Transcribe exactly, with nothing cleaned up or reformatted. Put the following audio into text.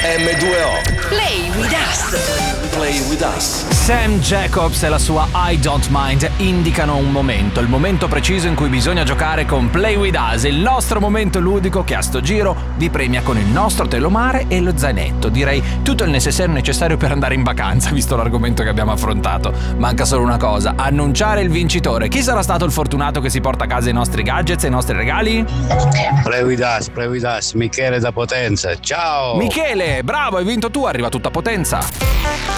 emme due o. Play with us. Play with us. Sam Jacobs e la sua I Don't Mind indicano un momento, il momento preciso in cui bisogna giocare con Play with us, il nostro momento ludico che a sto giro vi premia con il nostro telomare e lo zainetto. Direi tutto il necessario necessario per andare in vacanza, visto l'argomento che abbiamo affrontato. Manca solo una cosa, annunciare il vincitore. Chi sarà stato il fortunato che si porta a casa i nostri gadgets e i nostri regali? Play with us, play with us, Michele da Potenza. Ciao! Michele, bravo, hai vinto tu, arriva tutta potenza.